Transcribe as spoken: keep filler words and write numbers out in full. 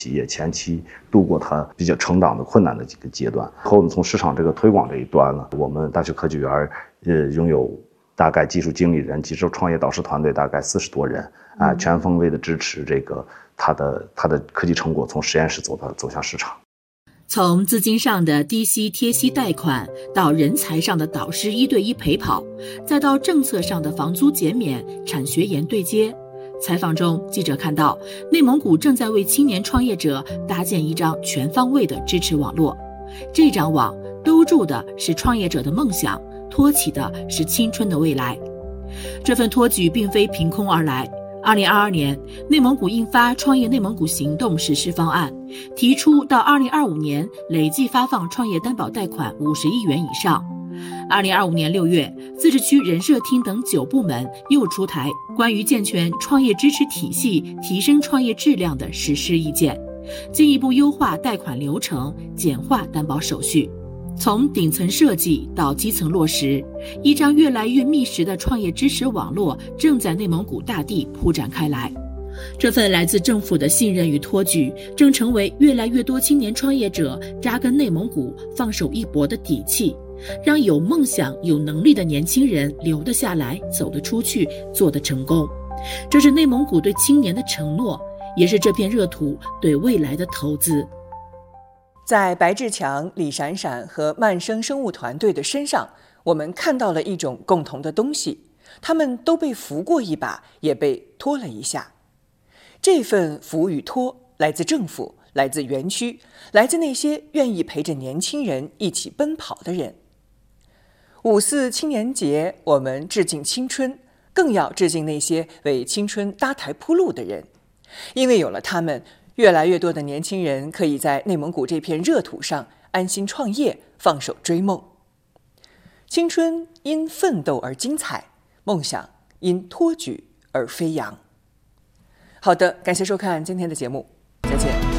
企业前期度过它比较成长的困难的几个阶段。和我们从市场这个推广这一端呢，我们大学科技园呃拥有大概技术经理人、技术创业导师团队大概四十多人啊，全方位的支持这个它的它的科技成果从实验室走到走向市场。 从资金上的低息贴息贷款，到人才上的导师一对一陪跑，再到政策上的房租减免、产学研对接。采访中，记者看到内蒙古正在为青年创业者搭建一张全方位的支持网络。这张网兜住的是创业者的梦想，托起的是青春的未来。这份托举并非凭空而来。二零二二年，内蒙古印发《创业内蒙古行动实施方案》，提出到二零二五年累计发放创业担保贷款五十亿元以上。二零二五年六月，自治区人社厅等九部门又出台关于健全创业支持体系、提升创业质量的实施意见，进一步优化贷款流程，简化担保手续。从顶层设计到基层落实，一张越来越密实的创业支持网络正在内蒙古大地铺展开来。这份来自政府的信任与托举，正成为越来越多青年创业者扎根内蒙古、放手一搏的底气，让有梦想、有能力的年轻人留得下来、走得出去、做得成功。这是内蒙古对青年的承诺，也是这片热土对未来的投资。 在白志强、李闪闪和曼生生物团队的身上，我们看到了一种共同的东西，他们都被扶过一把，也被拖了一下。这份扶与拖来自政府，来自园区，来自那些愿意陪着年轻人一起奔跑的人。五四青年节，我们致敬青春，更要致敬那些为青春搭台铺路的人，因为有了他们，越来越多的年轻人可以在内蒙古这片热土上安心创业，放手追梦。青春因奋斗而精彩，梦想因托举而飞扬。好的，感谢收看今天的节目，再见。